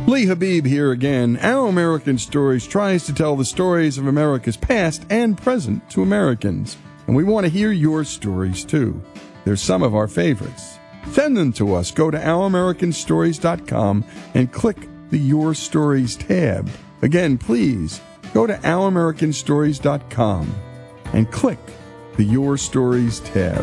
Lee Habib here again. Our American Stories tries to tell the stories of America's past and present to Americans. And we want to hear your stories, too. They're some of our favorites. Send them to us. Go to ouramericanstories.com and click the Your Stories tab. Again, please go to ouramericanstories.com and click the Your Stories tab.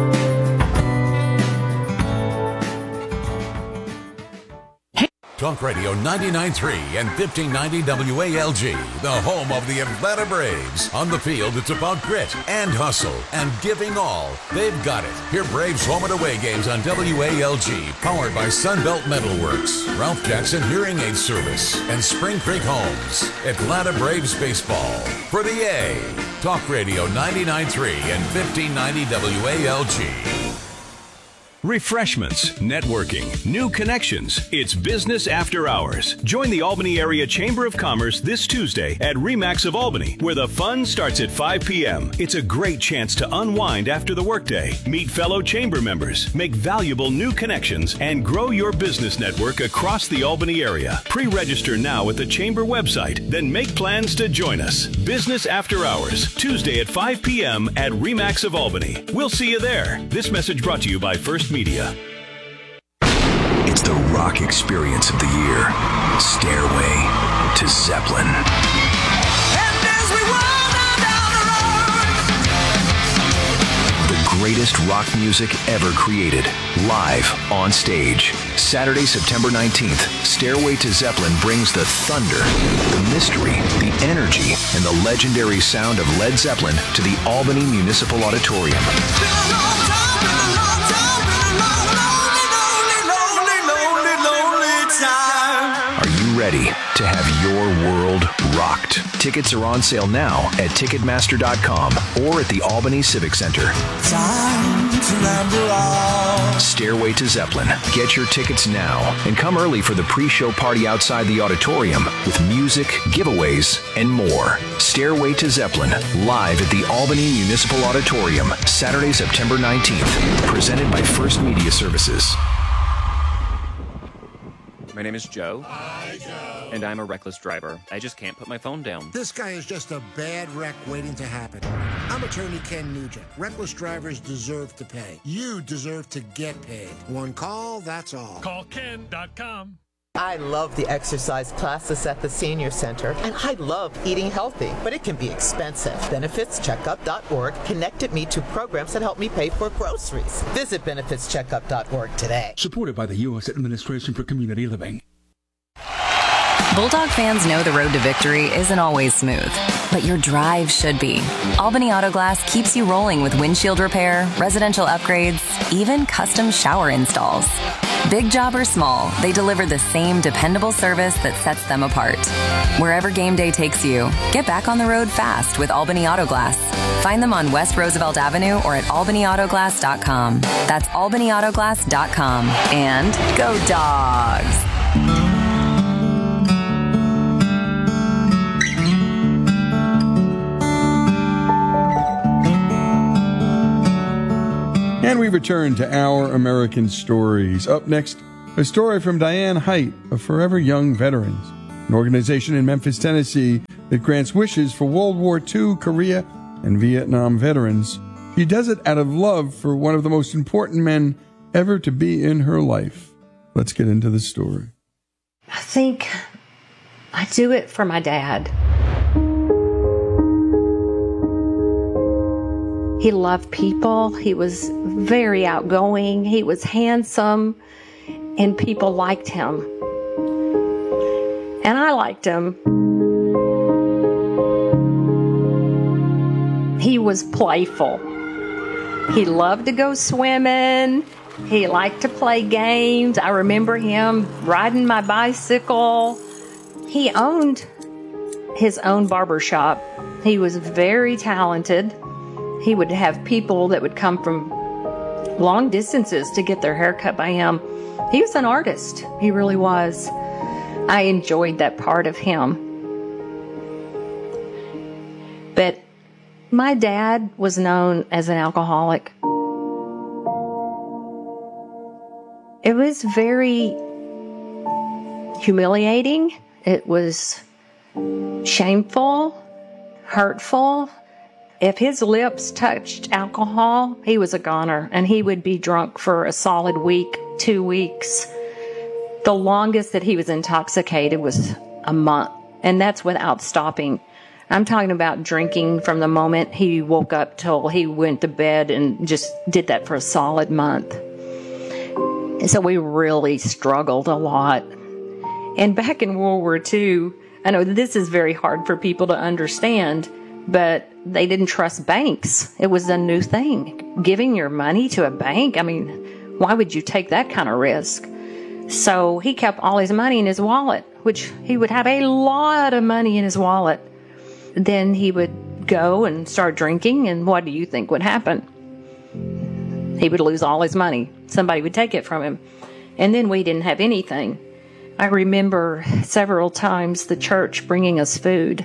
Talk Radio 99.3 and 1590 WALG, the home of the Atlanta Braves. On the field, it's about grit and hustle and giving all. They've got it. Hear Braves home and away games on WALG, powered by Sunbelt Metalworks, Ralph Jackson Hearing Aid Service, and Spring Creek Homes. Atlanta Braves baseball for the A. Talk Radio 99.3 and 1590 WALG. Refreshments, networking, new connections. It's Business After Hours. Join the Albany Area Chamber of Commerce this Tuesday at RE/MAX of Albany, where the fun starts at 5 p.m. It's a great chance to unwind after the workday, meet fellow chamber members, make valuable new connections, and grow your business network across the Albany area. Pre-register now at the chamber website, then make plans to join us. Business After Hours, Tuesday at 5 p.m. at RE/MAX of Albany. We'll see you there. This message brought to you by First Media. It's the rock experience of the year. Stairway to Zeppelin. And as we roll down the road, The greatest rock music ever created, live on stage. Saturday, September 19th, Stairway to Zeppelin brings the thunder, the mystery, the energy, and the legendary sound of Led Zeppelin to the Albany Municipal Auditorium. Are you ready to have your world rocked? Tickets are on sale now at Ticketmaster.com or at the Albany Civic Center. time to remember all. Stairway to Zeppelin. Get your tickets now and come early for the pre-show party outside the auditorium with music, giveaways, and more. Stairway to Zeppelin, live at the Albany Municipal Auditorium, Saturday, September 19th. Presented by First Media Services. My name is Joe. Hi, Joe. And I'm a reckless driver. I just can't put my phone down. This guy is just a bad wreck waiting to happen. I'm attorney Ken Nugent. Reckless drivers deserve to pay. You deserve to get paid. One call, that's all. Call Ken.com. I love the exercise classes at the senior center, and I love eating healthy, but it can be expensive. BenefitsCheckup.org connected me to programs that help me pay for groceries. Visit BenefitsCheckup.org today. Supported by the U.S. Administration for Community Living. Bulldog fans know the road to victory isn't always smooth, but your drive should be. Albany Auto Glass keeps you rolling with windshield repair, residential upgrades, even custom shower installs. Big job or small, they deliver the same dependable service that sets them apart. Wherever game day takes you, get back on the road fast with Albany Auto Glass. Find them on West Roosevelt Avenue or at albanyautoglass.com. That's albanyautoglass.com. And go Dogs! And we return to Our American Stories. Up next, a story from Diane Height of Forever Young Veterans, an organization in Memphis, Tennessee that grants wishes for World War II, Korea, and Vietnam veterans. She does it out of love for one of the most important men ever to be in her life. Let's get into the story. I think I do it for my dad. He loved people. He was very outgoing. He was handsome, and people liked him. And I liked him. He was playful. He loved to go swimming. He liked to play games. I remember him riding my bicycle. He owned his own barber shop. He was very talented. He would have people that would come from long distances to get their hair cut by him. He was an artist. He really was. I enjoyed that part of him. But my dad was known as an alcoholic. It was very humiliating. It was shameful, hurtful. If his lips touched alcohol, he was a goner, and he would be drunk for a solid week, 2 weeks. The longest that he was intoxicated was a month, and that's without stopping. I'm talking about drinking from the moment he woke up till he went to bed, and just did that for a solid month. And so we really struggled a lot. And back in World War II, I know this is very hard for people to understand, but they didn't trust banks. It was a new thing. Giving your money to a bank, I mean, why would you take that kind of risk? So he kept all his money in his wallet, which he would have a lot of money in his wallet. Then he would go and start drinking, and what do you think would happen? He would lose all his money. Somebody would take it from him. And then we didn't have anything. I remember several times the church bringing us food.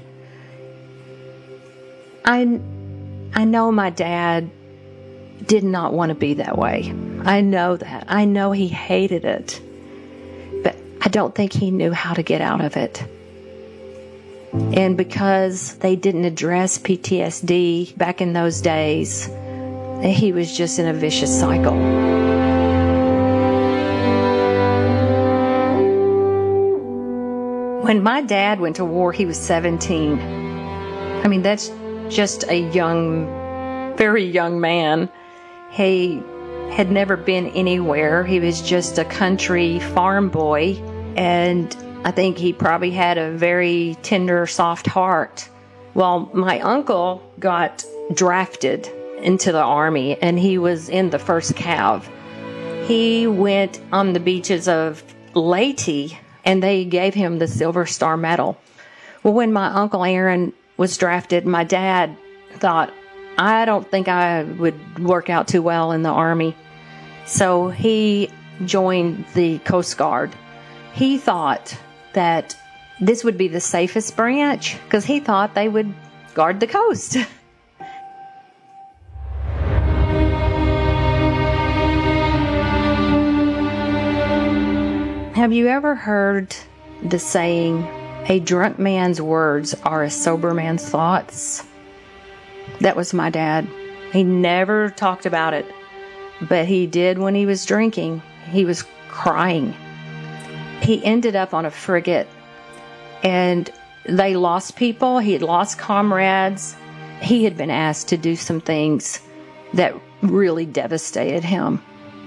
I know my dad did not want to be that way. I know that. I know he hated it. But I don't think he knew how to get out of it. And because they didn't address PTSD back in those days, he was just in a vicious cycle. When my dad went to war, he was 17. I mean, that's just a very young man. He had never been anywhere. He was just a country farm boy, and I think he probably had a very tender, soft heart. Well, my uncle got drafted into the Army, and he was in the 1st Cav. He went on the beaches of Leyte, and they gave him the Silver Star Medal. Well, when my Uncle Aaron was drafted, my dad thought, I don't think I would work out too well in the Army. So he joined the Coast Guard. He thought that this would be the safest branch because he thought they would guard the coast. Have you ever heard the saying, a drunk man's words are a sober man's thoughts? That was my dad. He never talked about it, but he did when he was drinking. He was crying. He ended up on a frigate, and they lost people. He had lost comrades. He had been asked to do some things that really devastated him.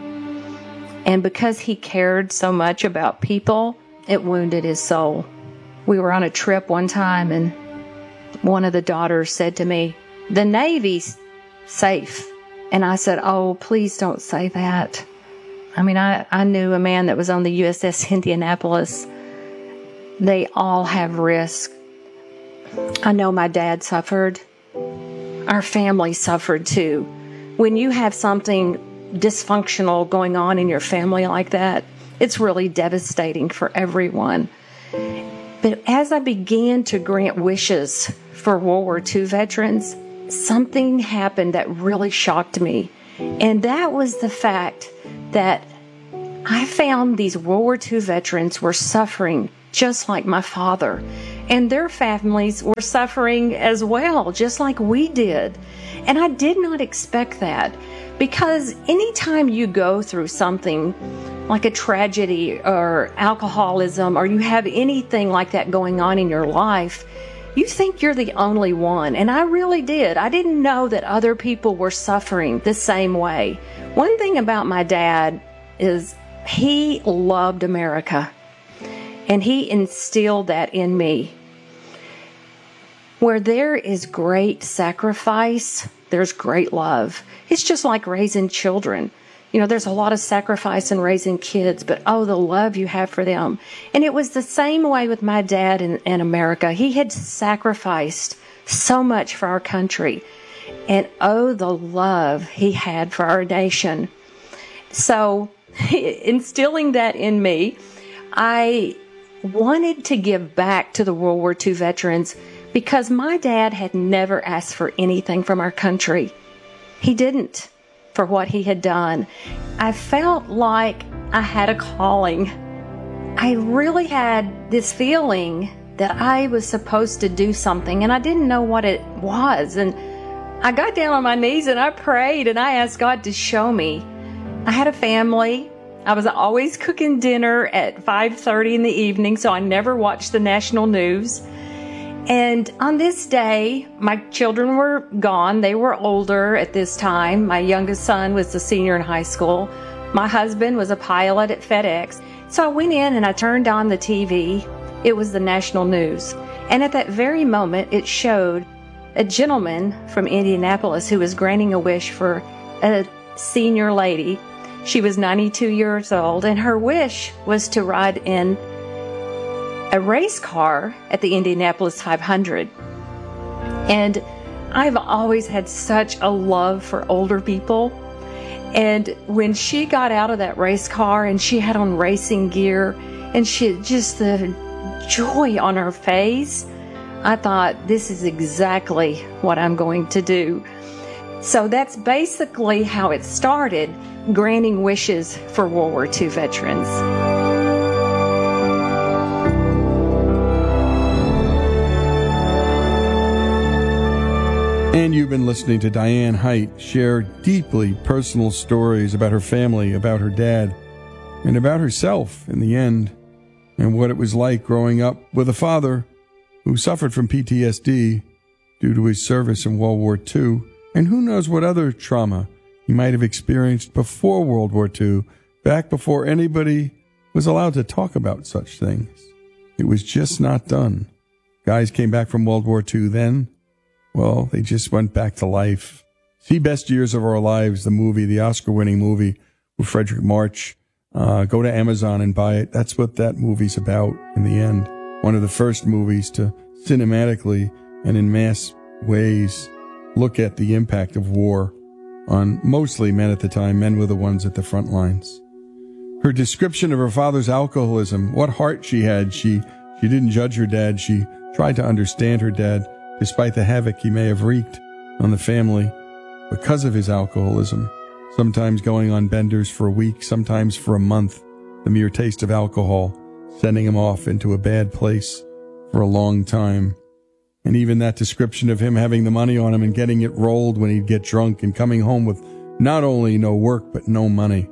And because he cared so much about people, it wounded his soul. We were on a trip one time, and one of the daughters said to me, the Navy's safe. And I said, oh, please don't say that. I mean, I knew a man that was on the USS Indianapolis. They all have risk. I know my dad suffered. Our family suffered too. When you have something dysfunctional going on in your family like that, it's really devastating for everyone. But as I began to grant wishes for World War II veterans, something happened that really shocked me. And that was the fact that I found these World War II veterans were suffering just like my father. And their families were suffering as well, just like we did. And I did not expect that. Because anytime you go through something like a tragedy or alcoholism, or you have anything like that going on in your life, you think you're the only one. And I really did. I didn't know that other people were suffering the same way. One thing about my dad is he loved America, and he instilled that in me. Where there is great sacrifice, there's great love. It's just like raising children. You know, there's a lot of sacrifice in raising kids, but oh, the love you have for them. And it was the same way with my dad in America. He had sacrificed so much for our country. And oh, the love he had for our nation. So, instilling that in me, I wanted to give back to the World War II veterans because my dad had never asked for anything from our country. He didn't, for what he had done. I felt like I had a calling I really had this feeling that I was supposed to do something, and I didn't know what it was. And I got down on my knees and I prayed and I asked God to show me. I had a family. I was always cooking dinner at 5:30 in the evening, so I never watched the national news. And on this day, my children were gone. They were older at this time. My youngest son was a senior in high school. My husband was a pilot at FedEx. So I went in and I turned on the TV. It was the national news. And at that very moment, it showed a gentleman from Indianapolis who was granting a wish for a senior lady. She was 92 years old, and her wish was to ride in a race car at the Indianapolis 500. And I've always had such a love for older people. And when she got out of that race car and she had on racing gear and she just the joy on her face, I thought, this is exactly what I'm going to do. So that's basically how it started, granting wishes for World War II veterans. And you've been listening to Diane Height share deeply personal stories about her family, about her dad, and about herself in the end, and what it was like growing up with a father who suffered from PTSD due to his service in World War II, and who knows what other trauma he might have experienced before World War II, back before anybody was allowed to talk about such things. It was just not done. Guys came back from World War II then. Well, they just went back to life. See Best Years of Our Lives, the movie, the Oscar-winning movie with Frederick March. Go to Amazon and buy it. That's what that movie's about in the end. One of the first movies to cinematically and in mass ways look at the impact of war on mostly men at the time. Men were the ones at the front lines. Her description of her father's alcoholism, what heart she had. She didn't judge her dad. She tried to understand her dad, despite the havoc he may have wreaked on the family because of his alcoholism, sometimes going on benders for a week, sometimes for a month, the mere taste of alcohol sending him off into a bad place for a long time. And even that description of him having the money on him and getting it rolled when he'd get drunk and coming home with not only no work but no money.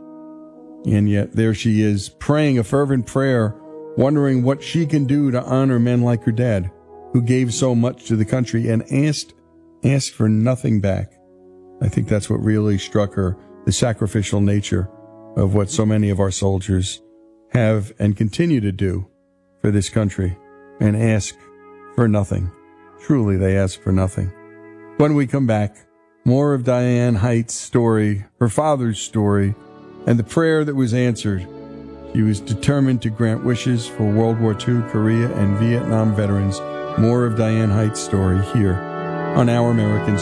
And yet there she is, praying a fervent prayer, wondering what she can do to honor men like her dad, who gave so much to the country and asked for nothing back. I think that's what really struck her, the sacrificial nature of what so many of our soldiers have and continue to do for this country, and ask for nothing. Truly, they ask for nothing. When we come back, more of Diane Height's story, her father's story, and the prayer that was answered. She was determined to grant wishes for World War II, Korea, and Vietnam veterans. More of Diane Height's story here on Our American